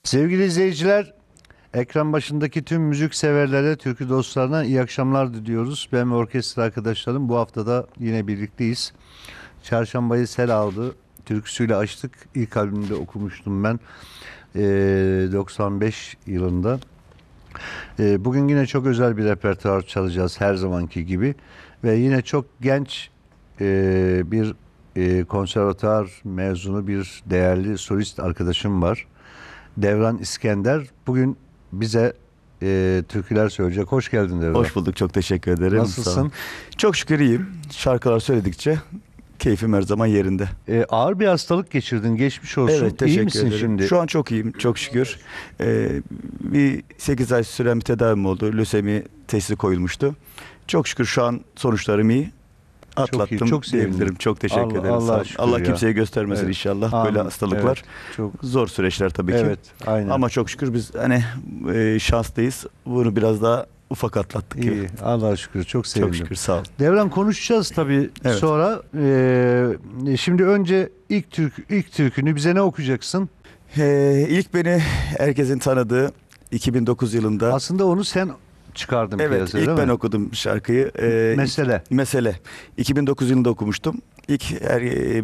Sevgili izleyiciler, ekran başındaki tüm müzik severlere, türkü dostlarına iyi akşamlar diliyoruz. Ben ve orkestra arkadaşlarım bu hafta da yine birlikteyiz. Çarşambayı sel aldı. Türküsüyle açtık. İlk albümde okumuştum ben 95 yılında. Bugün yine çok özel bir repertuar çalacağız her zamanki gibi. Ve yine çok genç bir konservatuar mezunu bir değerli solist arkadaşım var. Devran İskender bugün bize türküler söyleyecek. Hoş geldin Devran. Hoş bulduk. Çok teşekkür ederim. Nasılsın? Sağ ol. Çok şükür iyiyim. Şarkılar söyledikçe keyfim her zaman yerinde. Ağır bir hastalık geçirdin. Geçmiş olsun. Evet, teşekkür İyi misin ederim. şimdi? Şu an çok iyiyim. Çok şükür. Bir 8 ay süren bir tedavim oldu. Lösemi teşhisi koyulmuştu. Çok şükür şu an sonuçlarım iyi. Atlattım. Çok iyi, çok sevindim. diyebilirim. Çok teşekkür Allah- ederim. Allah'a Sağ ol. şükür Allah ya. kimseye göstermesin Evet. inşallah. Amin. Böyle hastalıklar. Evet, çok Zor süreçler tabii ki. evet, aynen. Ama çok şükür biz hani şanslıyız. Bunu biraz daha ufak atlattık. İyi. Allah'a şükür. Çok sevindim. Çok şükür, sağ ol. Devran, konuşacağız tabii Evet. sonra. Şimdi önce ilk türkünü bize ne okuyacaksın? İlk beni herkesin tanıdığı 2009 yılında. Aslında onu sen çıkardın Evet, piyasaya, ilk değil ben mi? okudum şarkıyı. Mesele. Mesele. 2009 yılında okumuştum. İlk